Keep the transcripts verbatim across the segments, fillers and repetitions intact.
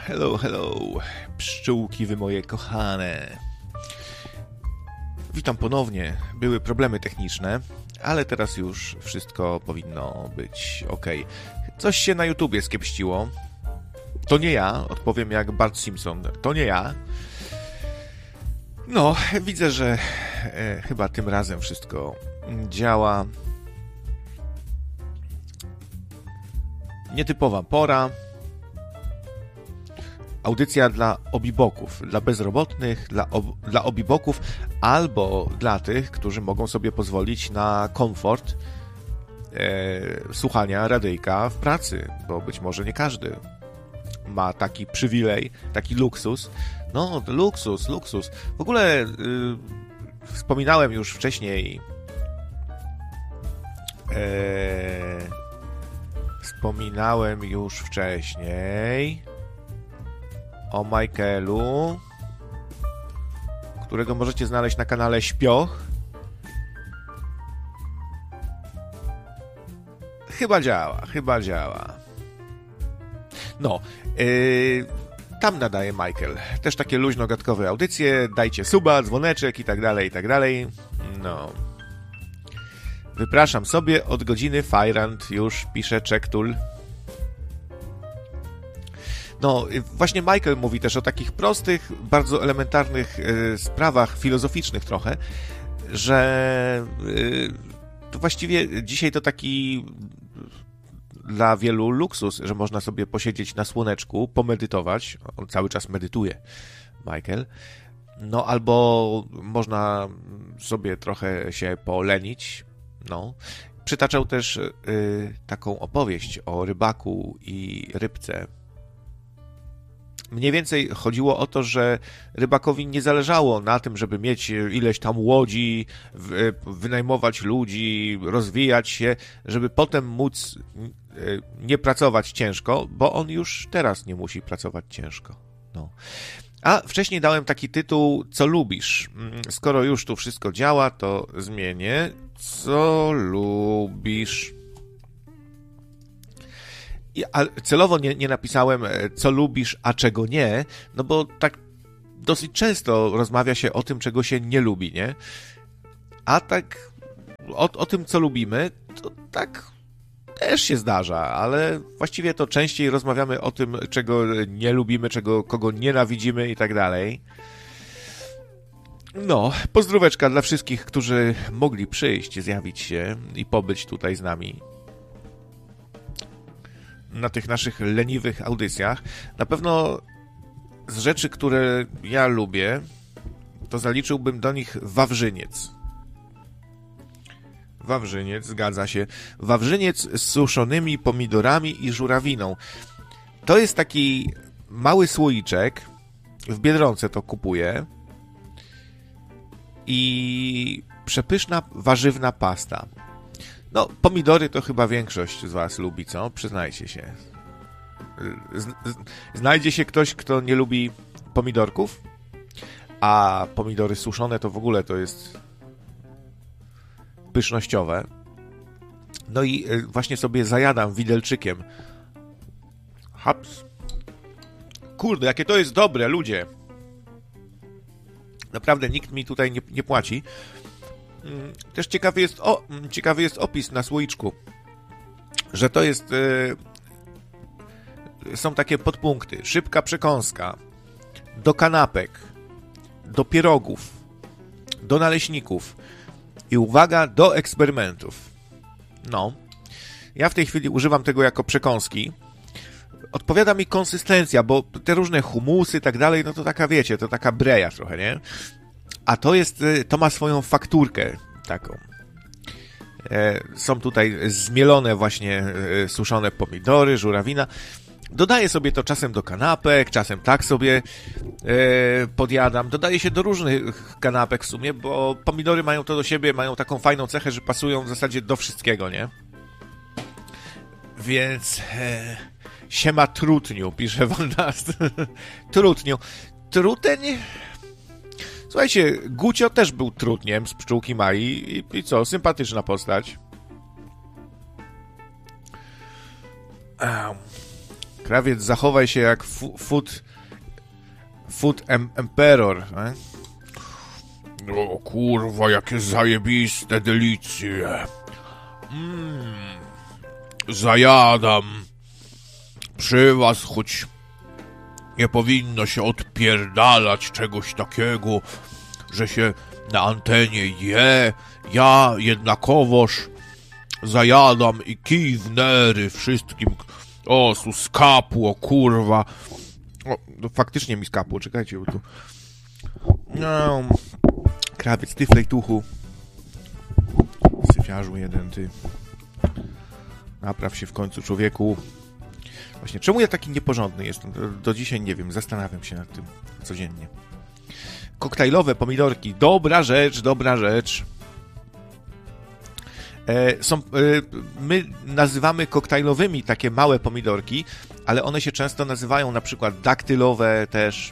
Hello, hello, pszczółki wy moje kochane. Witam ponownie. Były problemy techniczne, ale teraz już wszystko powinno być ok. Coś się na YouTubie skiepściło. To nie ja, odpowiem jak Bart Simpson. To nie ja. No, widzę, że e, chyba tym razem wszystko działa. Nietypowa pora. Audycja dla obiboków, dla bezrobotnych, dla, ob- dla obiboków albo dla tych, którzy mogą sobie pozwolić na komfort e, słuchania radyjka w pracy, bo być może nie każdy ma taki przywilej, taki luksus. No, luksus, luksus. W ogóle y, wspominałem już wcześniej e, wspominałem już wcześniej o Michaelu, którego możecie znaleźć na kanale Śpioch. Chyba działa, chyba działa. No, yy, tam nadaje Michael. Też takie luźno-gadkowe audycje. Dajcie suba, dzwoneczek i tak dalej, i tak dalej. No. Wypraszam sobie od godziny Fajrant, już pisze Czektul. No, właśnie Michael mówi też o takich prostych, bardzo elementarnych y, sprawach filozoficznych trochę, że y, to właściwie dzisiaj to taki dla wielu luksus, że można sobie posiedzieć na słoneczku, pomedytować. On cały czas medytuje, Michael. No, albo można sobie trochę się polenić. No. Przytaczał też y, taką opowieść o rybaku i rybce. Mniej więcej chodziło o to, że rybakowi nie zależało na tym, żeby mieć ileś tam łodzi, wynajmować ludzi, rozwijać się, żeby potem móc nie pracować ciężko, bo on już teraz nie musi pracować ciężko. No. A wcześniej dałem taki tytuł, co lubisz? Skoro już tu wszystko działa, to zmienię. Co lubisz? A celowo nie, nie napisałem, co lubisz, a czego nie, no bo tak dosyć często rozmawia się o tym, czego się nie lubi, nie? A tak o, o tym, co lubimy, to tak też się zdarza, ale właściwie to częściej rozmawiamy o tym, czego nie lubimy, czego, kogo nienawidzimy i tak dalej. No, pozdróweczka dla wszystkich, którzy mogli przyjść, zjawić się i pobyć tutaj z nami na tych naszych leniwych audycjach. Na pewno z rzeczy, które ja lubię, to zaliczyłbym do nich wawrzyniec. Wawrzyniec, zgadza się. Wawrzyniec z suszonymi pomidorami i żurawiną. To jest taki mały słoiczek. W Biedronce to kupuję. I przepyszna warzywna pasta. No, pomidory to chyba większość z was lubi, co? Przyznajcie się. Znajdzie się ktoś, kto nie lubi pomidorków? A pomidory suszone to w ogóle to jest pysznościowe. No i właśnie sobie zajadam widelczykiem. Haps. Kurde, jakie to jest dobre, ludzie. Naprawdę nikt mi tutaj nie, nie płaci. Też ciekawy jest, o, ciekawy jest opis na słoiczku, że to jest, yy, są takie podpunkty. Szybka przekąska, do kanapek, do pierogów, do naleśników i uwaga, do eksperymentów. No, ja w tej chwili używam tego jako przekąski. Odpowiada mi konsystencja, bo te różne humusy i tak dalej, no to taka, wiecie, to taka breja trochę, nie? A to jest, to ma swoją fakturkę taką. E, są tutaj zmielone właśnie e, suszone pomidory, żurawina. Dodaję sobie to czasem do kanapek, czasem tak sobie e, podjadam. Dodaje się do różnych kanapek w sumie, bo pomidory mają to do siebie, mają taką fajną cechę, że pasują w zasadzie do wszystkiego, nie? Więc e, siema trutniu, pisze Waldast. Trutniu. Truteń... Słuchajcie, Gucio też był trutniem z Pszczółki Mai i, i co, sympatyczna postać. Um. Krawiec, zachowaj się jak fu, food, food em, emperor. E? O kurwa, jakie zajebiste delicje. Mm, zajadam. Przy was choć nie powinno się odpierdalać czegoś takiego, że się na antenie je. Ja jednakowoż zajadam i kij w nery wszystkim. O, su skapło, kurwa. O, no faktycznie mi skapło, czekajcie, bo tu... No... Krawiec, ty flejtuchu. Syfiarzu jeden, ty. Napraw się w końcu, człowieku. Właśnie, czemu ja taki nieporządny jestem? Do, do dzisiaj nie wiem, zastanawiam się nad tym codziennie. Koktajlowe pomidorki. Dobra rzecz, dobra rzecz. E, są, e, my nazywamy koktajlowymi takie małe pomidorki, ale one się często nazywają na przykład daktylowe też.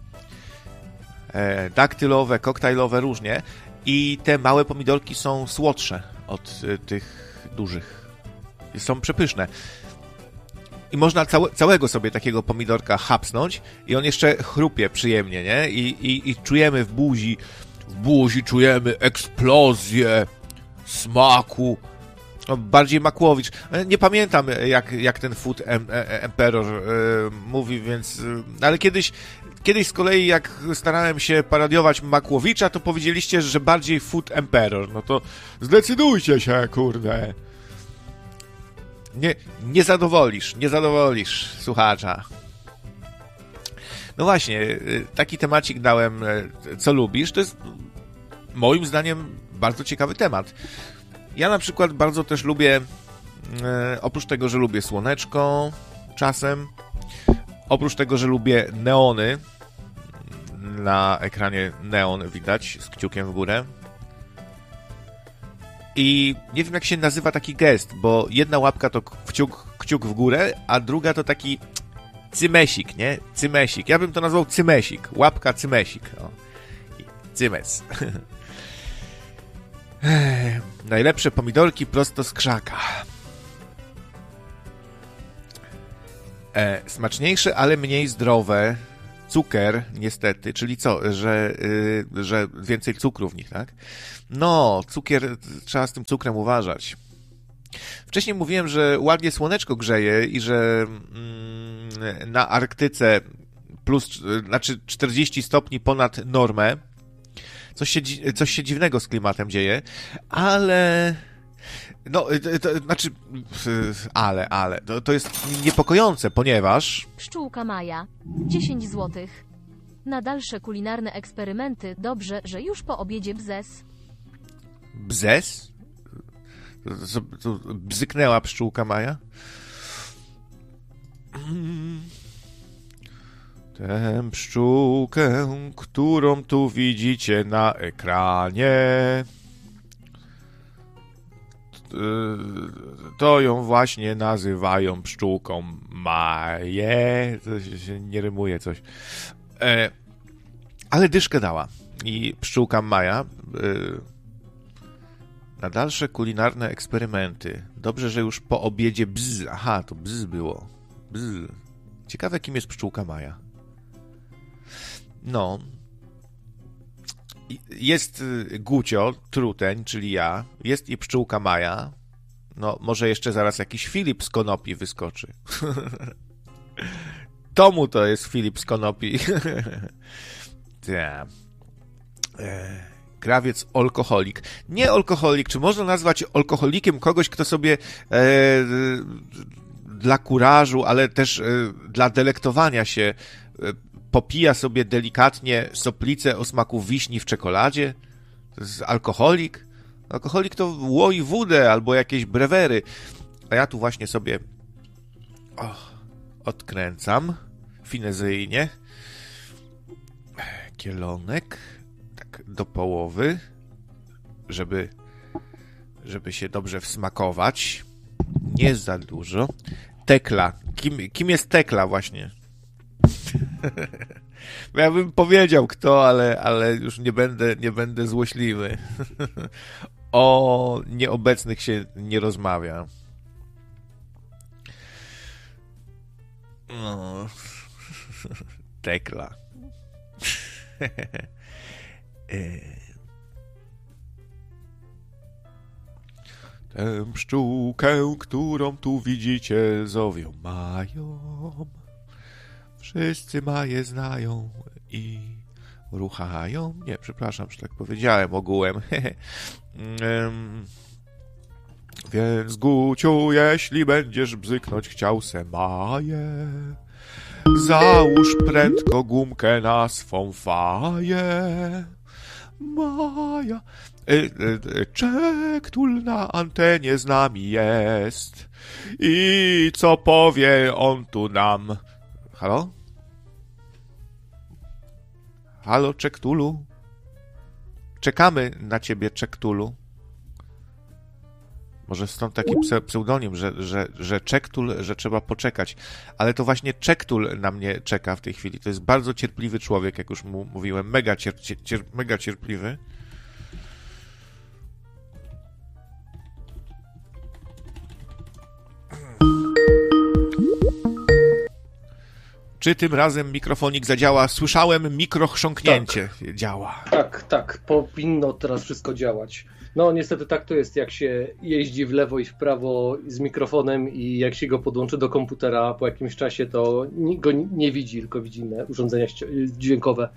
E, daktylowe, koktajlowe, różnie. I te małe pomidorki są słodsze od e, tych dużych. I są przepyszne. I można całe, całego sobie takiego pomidorka hapsnąć i on jeszcze chrupie przyjemnie, nie? I, i, i czujemy w buzi, w buzi czujemy eksplozję smaku. No, bardziej Makłowicz. Nie pamiętam, jak, jak ten Food em, em, Emperor e, mówi, więc... E, ale kiedyś, kiedyś z kolei, jak starałem się parodiować Makłowicza, to powiedzieliście, że bardziej Food Emperor. No to zdecydujcie się, kurde. Nie, nie zadowolisz, nie zadowolisz słuchacza. No właśnie, taki temacik dałem, co lubisz. To jest moim zdaniem bardzo ciekawy temat. Ja na przykład bardzo też lubię, e, oprócz tego, że lubię słoneczko czasem, oprócz tego, że lubię neony, na ekranie neon widać z kciukiem w górę. I nie wiem, jak się nazywa taki gest, bo jedna łapka to kciuk, kciuk w górę, a druga to taki cymesik, nie? Cymesik. Ja bym to nazwał cymesik. Łapka cymesik. O. Cymes. Najlepsze pomidorki prosto z krzaka. E, smaczniejsze, ale mniej zdrowe. Cukier, niestety, czyli co, że, yy, że więcej cukru w nich, tak? No, cukier, trzeba z tym cukrem uważać. Wcześniej mówiłem, że ładnie słoneczko grzeje i że mm, na Arktyce plus, znaczy czterdzieści stopni ponad normę. Coś się, coś się dziwnego z klimatem dzieje, ale... No, to, to znaczy... Ale, ale... To, to jest niepokojące, ponieważ... Pszczółka Maja. dziesięć złotych. Na dalsze kulinarne eksperymenty dobrze, że już po obiedzie bzes. Bzes? To, to, to bzyknęła pszczółka Maja? Tę pszczółkę, którą tu widzicie na ekranie, to ją właśnie nazywają pszczółką Maję. To się nie rymuje coś. E, ale dyszkę dała. I pszczółka Maja e, na dalsze kulinarne eksperymenty. Dobrze, że już po obiedzie bzz. Aha, to bzz było. Bzz. Ciekawe, kim jest pszczółka Maja. No. Jest Gucio, truteń, czyli ja. Jest i pszczółka Maja. No, może jeszcze zaraz jakiś Filip z Konopi wyskoczy. Tomu to jest Filip z Konopi. Ta. Krawiec alkoholik. Nie alkoholik. Czy można nazwać alkoholikiem kogoś, kto sobie e, dla kurażu, ale też e, dla delektowania się e, popija sobie delikatnie soplicę o smaku wiśni w czekoladzie? To jest alkoholik? Alkoholik to łoi wódę albo jakieś brewery. A ja tu właśnie sobie oh, odkręcam finezyjnie kielonek tak do połowy, żeby żeby się dobrze wsmakować. Nie za dużo. Tekla. Kim, kim jest Tekla właśnie? Ja bym powiedział kto, ale, ale już nie będę, nie będę złośliwy. O nieobecnych się nie rozmawia. No. Tekla. Tę pszczółkę, którą tu widzicie, zowią Mają. Wszyscy Maje znają i ruchają. Nie, przepraszam, że tak powiedziałem ogółem. Więc Guciu, jeśli będziesz bzyknąć chciał se Maję, załóż prędko gumkę na swą faję. Maja, y, y, y, Czektul na antenie z nami jest i co powie on tu nam? Halo? Halo, Czektulu? Czekamy na ciebie, Czektulu. Może stąd taki pseudonim, że, że, że Czektul, że trzeba poczekać. Ale to właśnie Czektul na mnie czeka w tej chwili. To jest bardzo cierpliwy człowiek, jak już mu mówiłem. Mega, cier, cier, mega cierpliwy. Czy tym razem mikrofonik zadziała? Słyszałem mikrochrząknięcie. Tak. Działa. Tak, tak. Powinno teraz wszystko działać. No niestety tak to jest, jak się jeździ w lewo i w prawo z mikrofonem i jak się go podłączy do komputera po jakimś czasie, to go nie widzi, tylko widzi inne urządzenia dźwiękowe.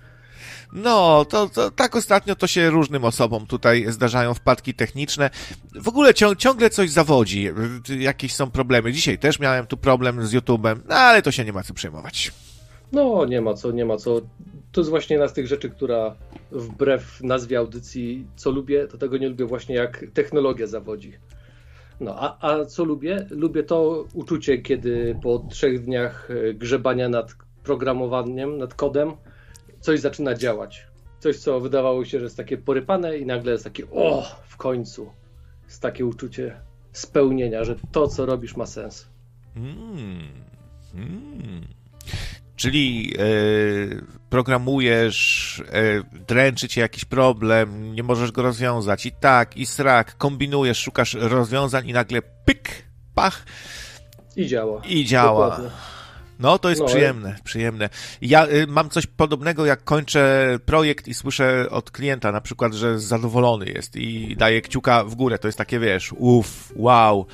No, to, to tak ostatnio to się różnym osobom tutaj zdarzają wpadki techniczne. W ogóle cią, ciągle coś zawodzi, jakieś są problemy. Dzisiaj też miałem tu problem z YouTube'em, no ale to się nie ma co przejmować. No, nie ma co, nie ma co. To jest właśnie jedna z tych rzeczy, która wbrew nazwie audycji, co lubię, to tego nie lubię właśnie, jak technologia zawodzi. No, a, a co lubię? Lubię to uczucie, kiedy po trzech dniach grzebania nad programowaniem, nad kodem, coś zaczyna działać. Coś, co wydawało się, że jest takie porypane i nagle jest takie o, w końcu. Jest takie uczucie spełnienia, że to, co robisz, ma sens. Mm. Mm. Czyli e, programujesz, e, dręczy cię jakiś problem, nie możesz go rozwiązać i tak, i srak, kombinujesz, szukasz rozwiązań i nagle pyk, pach. I działa. I działa. Dokładnie. No, to jest no, przyjemne, przyjemne. Ja y, mam coś podobnego, jak kończę projekt i słyszę od klienta na przykład, że zadowolony jest i daje kciuka w górę. To jest takie, wiesz, uff, wow.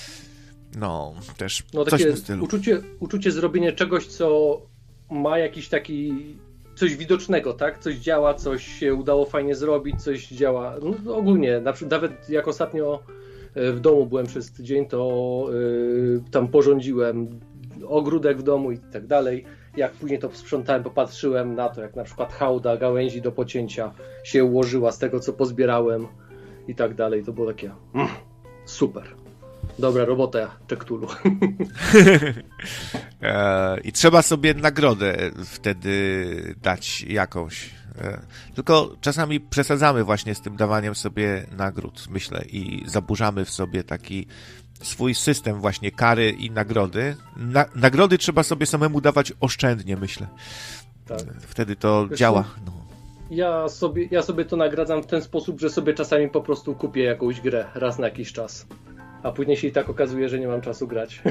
No, też no, coś takie w tym stylu. Uczucie, uczucie zrobienia czegoś, co ma jakiś taki, coś widocznego, tak? Coś działa, coś się udało fajnie zrobić, coś działa. No, ogólnie, na przykład nawet jak ostatnio w domu byłem przez tydzień, to yy, tam porządziłem ogródek w domu i tak dalej. Jak później to sprzątałem, popatrzyłem na to, jak na przykład hałda gałęzi do pocięcia się ułożyła z tego, co pozbierałem i tak dalej. To było takie mm, super. Dobra robota, Czektulu. I trzeba sobie nagrodę wtedy dać jakąś. Tylko czasami przesadzamy właśnie z tym dawaniem sobie nagród, myślę, i zaburzamy w sobie taki swój system właśnie kary i nagrody. Na, nagrody trzeba sobie samemu dawać oszczędnie, myślę. Tak. Wtedy to Wiesz, działa. No. Ja, sobie, ja sobie to nagradzam w ten sposób, że sobie czasami po prostu kupię jakąś grę raz na jakiś czas. A później się i tak okazuje, że nie mam czasu grać.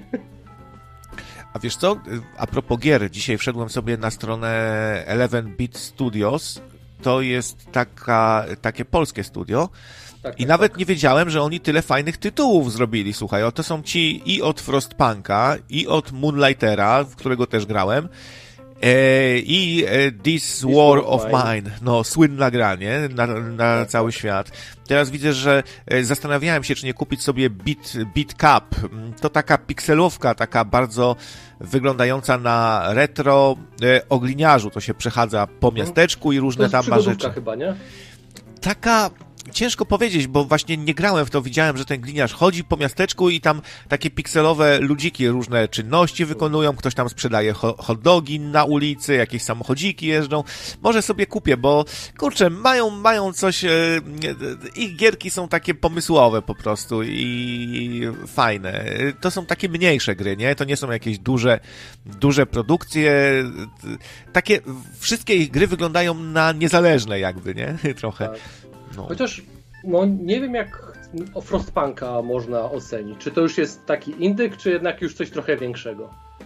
A wiesz co? A propos gier, dzisiaj wszedłem sobie na stronę eleven bit Studios. To jest taka, takie polskie studio. Tak, I tak, nawet tak. nie wiedziałem, że oni tyle fajnych tytułów zrobili. Słuchaj, o, to są ci i od Frostpunka, i od Moonlightera, w którego też grałem, e, i e, This War of Mine. No, słynna gra, nie? Na, na tak, cały tak. świat. Teraz widzę, że e, zastanawiałem się, czy nie kupić sobie Beat, Beat Cup. To taka pikselówka, taka bardzo wyglądająca na retro e, o gliniarzu. To się przechadza po miasteczku i różne tam ma rzeczy. Chyba, nie? Taka... Ciężko powiedzieć, bo właśnie nie grałem w to, widziałem, że ten gliniarz chodzi po miasteczku i tam takie pikselowe ludziki różne czynności wykonują, ktoś tam sprzedaje hot dogi na ulicy, jakieś samochodziki jeżdżą. Może sobie kupię, bo kurczę, mają, mają coś, ich gierki są takie pomysłowe po prostu i fajne. To są takie mniejsze gry, nie? To nie są jakieś duże, duże produkcje. Takie, wszystkie ich gry wyglądają na niezależne jakby, nie? Trochę. Tak. No. Chociaż no, nie wiem, jak o Frostpunka można ocenić. Czy to już jest taki indyk, czy jednak już coś trochę większego?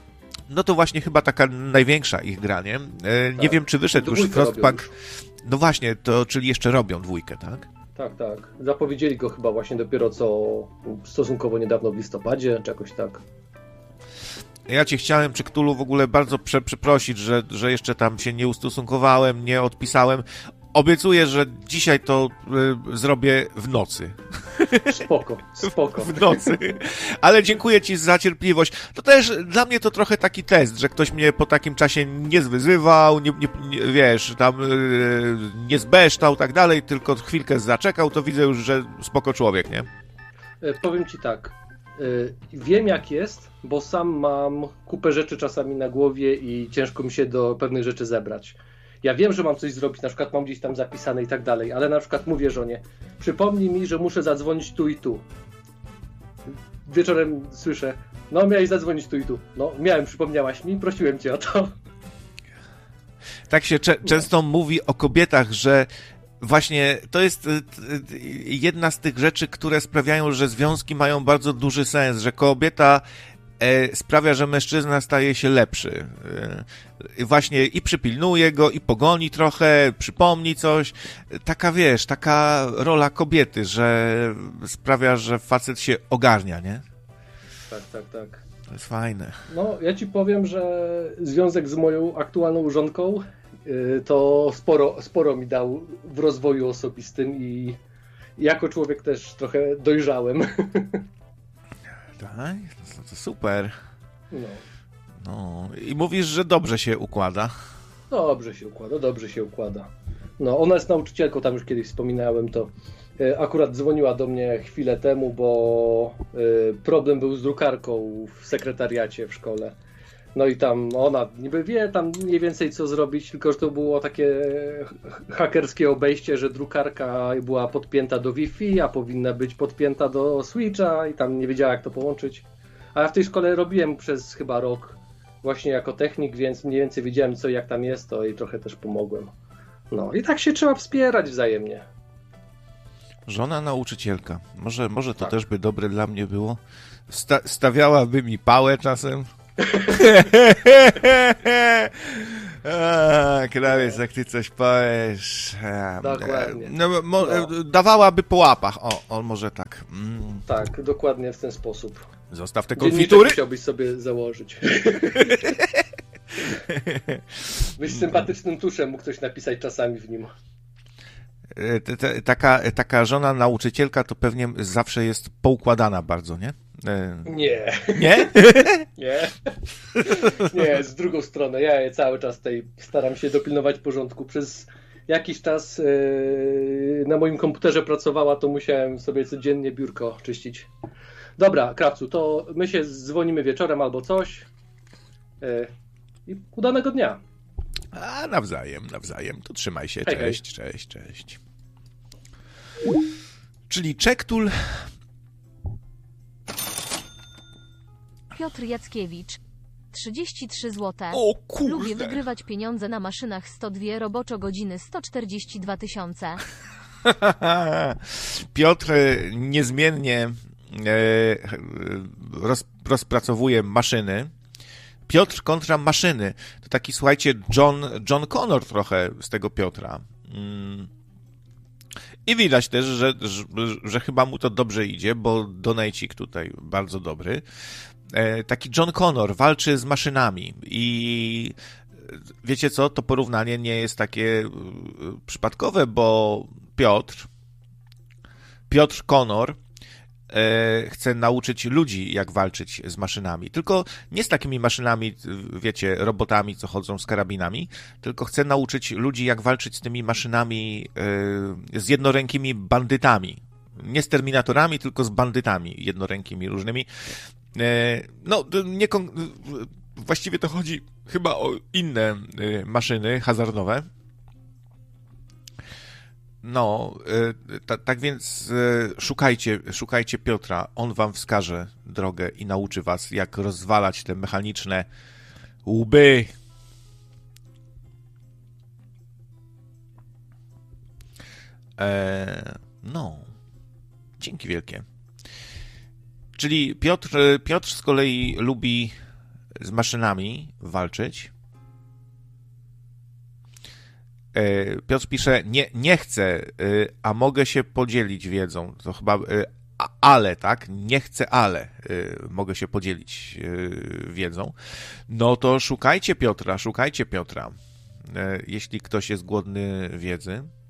No to właśnie chyba taka największa ich gra, nie? E, nie Tak. wiem, czy wyszedł już Dwójkę robią Frostpunk. już. No właśnie, to czyli jeszcze robią dwójkę, tak? Tak, tak. Zapowiedzieli go chyba właśnie dopiero co stosunkowo niedawno w listopadzie, czy jakoś tak. Ja cię chciałem, czy Cthulhu, w ogóle bardzo prze, przeprosić, że, że jeszcze tam się nie ustosunkowałem, nie odpisałem. Obiecuję, że dzisiaj to y, zrobię w nocy. Spoko, spoko. W nocy. Ale dziękuję ci za cierpliwość. To też dla mnie to trochę taki test, że ktoś mnie po takim czasie nie zwyzywał, nie, nie, nie, wiesz, tam y, nie zbeształ, tak dalej, tylko chwilkę zaczekał, to widzę już, że spoko człowiek, nie? E, Powiem ci tak. e, Wiem jak jest, bo sam mam kupę rzeczy czasami na głowie i ciężko mi się do pewnych rzeczy zebrać. Ja wiem, że mam coś zrobić, na przykład mam gdzieś tam zapisane i tak dalej, ale na przykład mówię żonie, przypomnij mi, że muszę zadzwonić tu i tu. Wieczorem słyszę, no miałeś zadzwonić tu i tu. No miałem, przypomniałaś mi, prosiłem cię o to. Tak się cze- często mówi o kobietach, że właśnie to jest y, y, jedna z tych rzeczy, które sprawiają, że związki mają bardzo duży sens, że kobieta e, sprawia, że mężczyzna staje się lepszy. E, właśnie i przypilnuje go, i pogoni trochę, przypomni coś. Taka, wiesz, taka rola kobiety, że sprawia, że facet się ogarnia, nie? Tak, tak, tak. To jest fajne. No, ja ci powiem, że związek z moją aktualną żonką y, to sporo, sporo mi dał w rozwoju osobistym i jako człowiek też trochę dojrzałem. Tak? To, to super. No, No. I mówisz, że dobrze się układa. dobrze się układa, dobrze się układa. No, ona jest nauczycielką, tam już kiedyś wspominałem to. Y, Akurat dzwoniła do mnie chwilę temu, bo y, problem był z drukarką w sekretariacie w szkole. No i tam ona niby wie tam mniej więcej co zrobić, tylko że to było takie h- hakerskie obejście, że drukarka była podpięta do Wi-Fi, a powinna być podpięta do Switcha i tam nie wiedziała jak to połączyć. A ja w tej szkole robiłem przez chyba rok właśnie jako technik, więc mniej więcej wiedziałem co i jak tam jest, to i trochę też pomogłem. No i tak się trzeba wspierać wzajemnie. Żona nauczycielka. Może, może to Tak. też by dobre dla mnie było. Sta- stawiałaby mi pałę czasem. A, krawiec, jak ty coś powiesz. A, Dokładnie. No, mo- No. Dawałaby po łapach. O, o może tak. Mm. Tak, dokładnie w ten sposób. Zostaw te Dzienniczek konfitury. chciałbyś sobie założyć. Byś sympatycznym tuszem mógł ktoś napisać czasami w nim. E, te- te- Taka, taka żona nauczycielka to pewnie zawsze jest poukładana bardzo, nie? E, Nie, Nie? nie. Nie, z drugą stronę. Ja je cały czas tej staram się dopilnować porządku. Przez jakiś czas yy, na moim komputerze pracowała, to musiałem sobie codziennie biurko czyścić. Dobra, Krawcu, to my się dzwonimy wieczorem albo coś. Yy, I udanego dnia. A, nawzajem, nawzajem. To trzymaj się. Hej, Cześć, cześć, cześć. Czyli Czektul. Piotr Jackiewicz. trzydzieści trzy złote. O kurde. Lubię wygrywać pieniądze na maszynach sto dwie roboczo godziny sto czterdzieści dwa tysiące. Piotr e, niezmiennie e, roz, rozpracowuje maszyny. Piotr kontra maszyny. To taki, słuchajcie, John, John Connor trochę z tego Piotra. Mm. I widać też, że, że, że chyba mu to dobrze idzie, bo donajcik tutaj bardzo dobry. E, taki John Connor walczy z maszynami i wiecie co, to porównanie nie jest takie e, przypadkowe, bo Piotr Piotr Connor e, chce nauczyć ludzi, jak walczyć z maszynami. Tylko nie z takimi maszynami, wiecie, robotami, co chodzą z karabinami, tylko chce nauczyć ludzi, jak walczyć z tymi maszynami, e, z jednorękimi bandytami. Nie z terminatorami, tylko z bandytami jednorękimi różnymi. E, no, nie kon... właściwie to chodzi chyba o inne e, maszyny hazardowe. No, e, ta, tak więc e, szukajcie, szukajcie Piotra, on wam wskaże drogę i nauczy was, jak rozwalać te mechaniczne łby. E, no, dzięki wielkie. Czyli Piotr, Piotr z kolei lubi z maszynami walczyć. Piotr pisze, nie, nie chcę, a mogę się podzielić wiedzą. To chyba, ale, tak? Nie chcę, ale mogę się podzielić wiedzą. No to szukajcie Piotra, szukajcie Piotra. Jeśli ktoś jest głodny wiedzy.